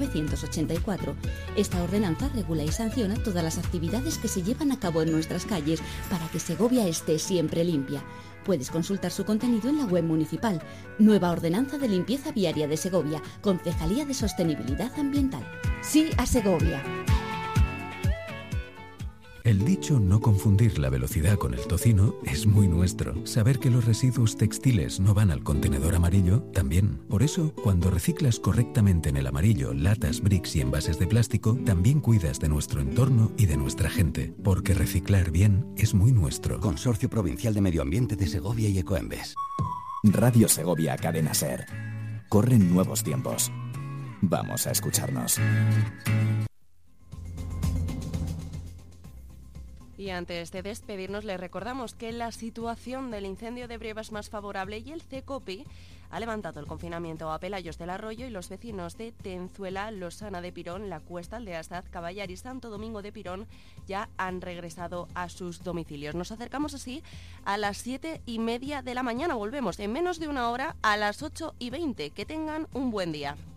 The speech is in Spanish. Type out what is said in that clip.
1984. Esta ordenanza regula y sanciona todas las actividades que se llevan a cabo en nuestras calles para que Segovia esté siempre limpia. Puedes consultar su contenido en la web municipal. Nueva Ordenanza de Limpieza Viaria de Segovia, Concejalía de Sostenibilidad Ambiental. Sí a Segovia. El dicho no confundir la velocidad con el tocino es muy nuestro. Saber que los residuos textiles no van al contenedor amarillo, también. Por eso, cuando reciclas correctamente en el amarillo latas, bricks y envases de plástico, también cuidas de nuestro entorno y de nuestra gente. Porque reciclar bien es muy nuestro. Consorcio Provincial de Medio Ambiente de Segovia y Ecoembes. Radio Segovia, Cadena SER. Corren nuevos tiempos. Vamos a escucharnos. Y antes de despedirnos, les recordamos que la situación del incendio de Brieva es más favorable y el CECOPI ha levantado el confinamiento a Pelayos del Arroyo y los vecinos de Tenzuela, Losana de Pirón, La Cuesta, Aldeastad, Caballar y Santo Domingo de Pirón ya han regresado a sus domicilios. Nos acercamos así a las 7:30 de la mañana. Volvemos en menos de una hora a las 8:20. Que tengan un buen día.